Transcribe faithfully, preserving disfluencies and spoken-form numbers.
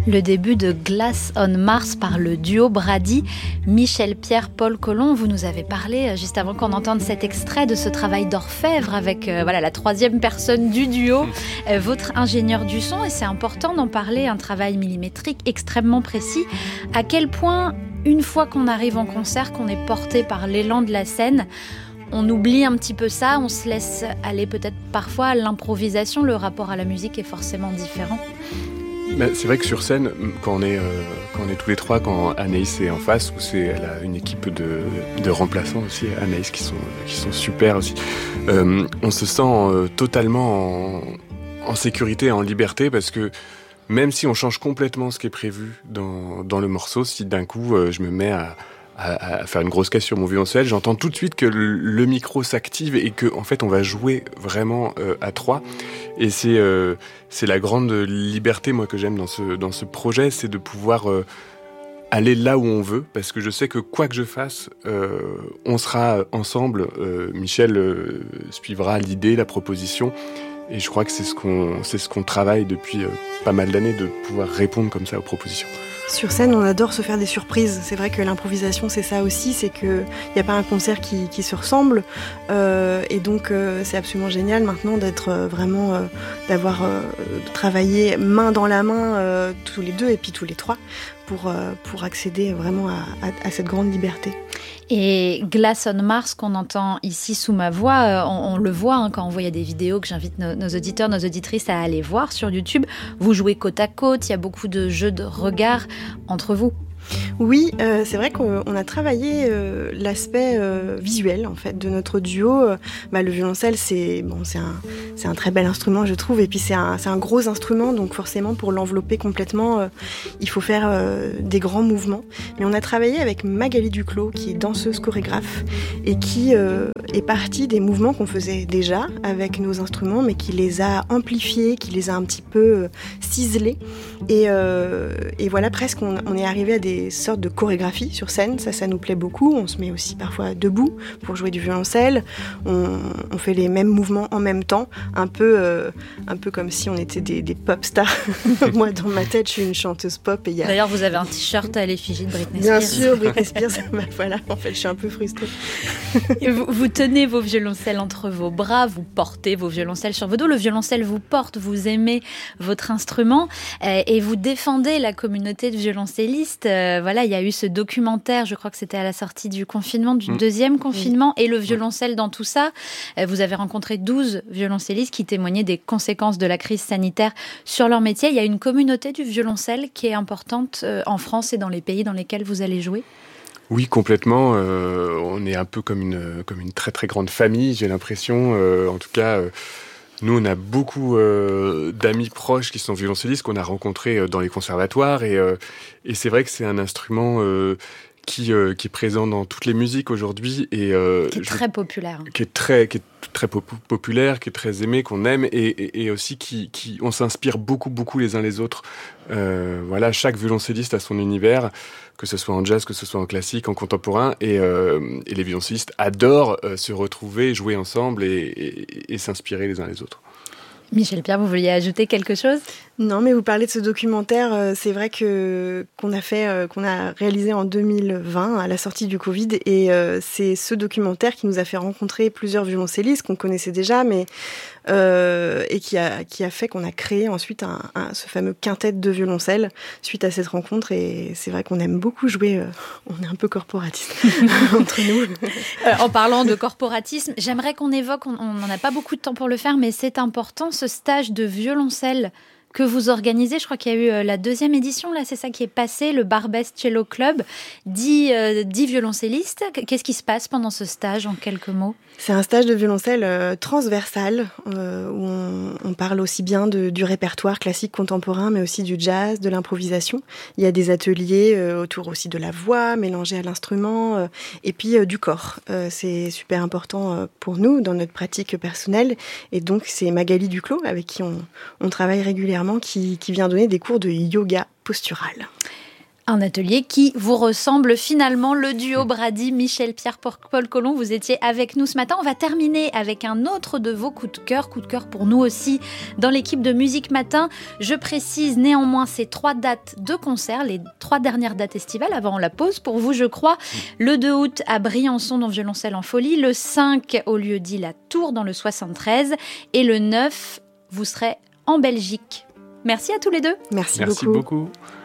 Le début de Glass on Mars par le duo Brady. Michel Pierre, Paul Colomb, vous nous avez parlé juste avant qu'on entende cet extrait de ce travail d'orfèvre avec euh, voilà, la troisième personne du duo, euh, votre ingénieur du son. Et c'est important d'en parler, un travail millimétrique extrêmement précis. À quel point, une fois qu'on arrive en concert, qu'on est porté par l'élan de la scène, on oublie un petit peu ça, on se laisse aller peut-être parfois à l'improvisation. Le rapport à la musique est forcément différent. Ben, c'est vrai que sur scène, quand on est, euh, quand on est tous les trois, quand Anaïs est en face, où c'est, elle a une équipe de, de remplaçants aussi, Anaïs, qui sont, qui sont super aussi, euh, on se sent euh, totalement en, en sécurité, en liberté, parce que même si on change complètement ce qui est prévu dans, dans le morceau, si d'un coup euh, je me mets à, à, à faire une grosse caisse sur mon violoncelle, j'entends tout de suite que le, le micro s'active et que en fait on va jouer vraiment euh, à trois. Et c'est euh, c'est la grande liberté moi que j'aime dans ce dans ce projet, c'est de pouvoir euh, aller là où on veut, parce que je sais que quoi que je fasse, euh, on sera ensemble. Euh, Michel euh, suivra l'idée, la proposition, et je crois que c'est ce qu'on c'est ce qu'on travaille depuis euh, pas mal d'années, de pouvoir répondre comme ça aux propositions. Sur scène, on adore se faire des surprises. C'est vrai que l'improvisation, c'est ça aussi, c'est qu'il n'y a pas un concert qui, qui se ressemble. Euh, et donc, euh, c'est absolument génial maintenant d'être euh, vraiment, euh, d'avoir euh, travaillé main dans la main euh, tous les deux et puis tous les trois pour, euh, pour accéder vraiment à, à, à cette grande liberté. Et Glass on Mars qu'on entend ici sous ma voix, euh, on, on le voit hein, quand on voit, il y a des vidéos que j'invite nos, nos auditeurs, nos auditrices à aller voir sur YouTube. Vous jouez côte à côte, il y a beaucoup de jeux de regard entre vous. Oui, euh, c'est vrai qu'on a travaillé euh, l'aspect euh, visuel en fait de notre duo. Euh, bah, le violoncelle, c'est bon, c'est un, c'est un très bel instrument, je trouve, et puis c'est un, c'est un gros instrument, donc forcément pour l'envelopper complètement, euh, il faut faire euh, des grands mouvements. Mais on a travaillé avec Magali Duclos, qui est danseuse chorégraphe et qui euh, est partie des mouvements qu'on faisait déjà avec nos instruments, mais qui les a amplifiés, qui les a un petit peu euh, ciselés. Et, euh, et voilà, presque on, on est arrivé à des sortes de chorégraphie sur scène, ça, ça nous plaît beaucoup. On se met aussi parfois debout pour jouer du violoncelle. On, on fait les mêmes mouvements en même temps, un peu, euh, un peu comme si on était des, des pop stars. Moi, dans ma tête, je suis une chanteuse pop. Et y a... D'ailleurs, vous avez un t-shirt à l'effigie de Britney Bien Spears. Bien sûr, Britney Spears. Bah, voilà, en fait, je suis un peu frustrée. vous, vous tenez vos violoncelles entre vos bras, vous portez vos violoncelles sur vos dos. Le violoncelle vous porte, vous aimez votre instrument euh, et vous défendez la communauté de violoncellistes. Euh, voilà, il y a eu ce documentaire, je crois que c'était à la sortie du confinement, du mmh. deuxième confinement, et le violoncelle dans tout ça. Euh, vous avez rencontré douze violoncellistes qui témoignaient des conséquences de la crise sanitaire sur leur métier. Il y a une communauté du violoncelle qui est importante euh, en France et dans les pays dans lesquels vous allez jouer. Oui, complètement. Euh, on est un peu comme une, comme une très très grande famille, j'ai l'impression. Euh, en tout cas, euh, nous, on a beaucoup euh, d'amis proches qui sont violoncellistes qu'on a rencontrés euh, dans les conservatoires. Et, euh, et c'est vrai que c'est un instrument euh, qui, euh, qui est présent dans toutes les musiques aujourd'hui. Et, euh, qui est très je, populaire. Qui est très, qui est très pop- populaire, qui est très aimé, qu'on aime. Et, et, et aussi, qui, qui, on s'inspire beaucoup, beaucoup les uns les autres. Euh, voilà, chaque violoncelliste a son univers, que ce soit en jazz, que ce soit en classique, en contemporain, et, euh, et les violoncellistes adorent euh, se retrouver, jouer ensemble et, et, et s'inspirer les uns les autres. Michel Pierre, vous vouliez ajouter quelque chose ? Non, mais vous parlez de ce documentaire, euh, c'est vrai que qu'on a fait, euh, qu'on a réalisé en deux mille vingt à la sortie du Covid, et euh, c'est ce documentaire qui nous a fait rencontrer plusieurs violoncellistes qu'on connaissait déjà, mais euh, et qui a qui a fait qu'on a créé ensuite un, un, ce fameux quintet de violoncelle suite à cette rencontre. Et c'est vrai qu'on aime beaucoup jouer. Euh, on est un peu corporatiste entre nous. Euh, en parlant de corporatisme, j'aimerais qu'on évoque, on n'en a pas beaucoup de temps pour le faire, mais c'est important, ce stage de violoncelle que vous organisez. Je crois qu'il y a eu la deuxième édition, là, c'est ça qui est passé, le Barbès Cello Club, dix, euh, dix violoncellistes. Qu'est-ce qui se passe pendant ce stage, en quelques mots ? C'est un stage de violoncelle euh, transversal, euh, où on, on parle aussi bien de, du répertoire classique contemporain, mais aussi du jazz, de l'improvisation. Il y a des ateliers euh, autour aussi de la voix, mélangée à l'instrument, euh, et puis euh, du corps. Euh, c'est super important euh, pour nous, dans notre pratique personnelle. Et donc, c'est Magali Duclos, avec qui on, on travaille régulièrement, qui, qui vient donner des cours de yoga postural. Un atelier qui vous ressemble finalement, le duo Brady, Michel Pierre, Paul Colomb. Vous étiez avec nous ce matin. On va terminer avec un autre de vos coups de cœur. Coup de cœur pour nous aussi dans l'équipe de Musique Matin. Je précise néanmoins ces trois dates de concert, les trois dernières dates estivales avant la pause pour vous, je crois. Le deux août à Briançon dans Violoncelle en Folie. Le cinq au lieu-dit La Tour dans le soixante-treize. Et le neuf, vous serez en Belgique. Merci à tous les deux. Merci, Merci beaucoup. beaucoup.